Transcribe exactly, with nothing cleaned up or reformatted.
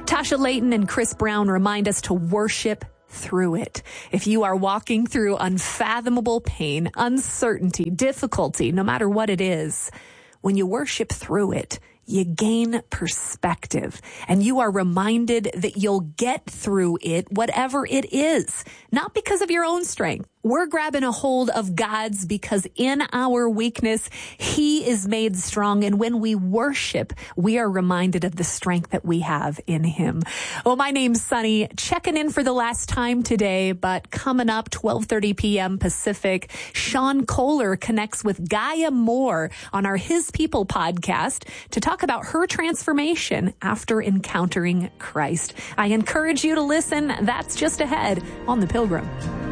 Tasha Layton and Chris Brown remind us to worship through it. If you are walking through unfathomable pain, uncertainty, difficulty, no matter what it is, when you worship through it, you gain perspective, and you are reminded that you'll get through it, whatever it is, not because of your own strength. We're grabbing a hold of God's because in our weakness, He is made strong. And when we worship, we are reminded of the strength that we have in Him. Well, my name's Sunny, checking in for the last time today, but coming up twelve thirty p.m. Pacific, Sean Kohler connects with Gaia Moore on our His People podcast to talk about her transformation after encountering Christ. I encourage you to listen. That's just ahead on The Pilgrim.